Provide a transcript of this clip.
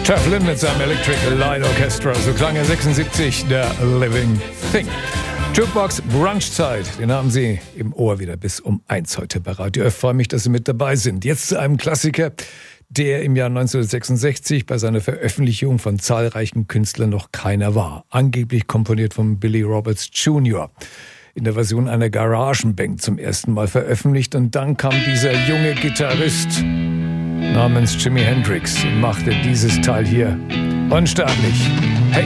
Jeff Lynne mit seinem Electric Light Orchestra, so klang er 76, der Living Thing. Jukebox Brunchzeit, den haben Sie im Ohr wieder bis um 1 heute bei Radio F. Freue mich, dass Sie mit dabei sind. Jetzt zu einem Klassiker, der im Jahr 1966 bei seiner Veröffentlichung von zahlreichen Künstlern noch keiner war. Angeblich komponiert von Billy Roberts Jr. In der Version einer Garagenband zum ersten Mal veröffentlicht. Und dann kam dieser junge Gitarrist namens Jimi Hendrix und machte dieses Teil hier unsterblich.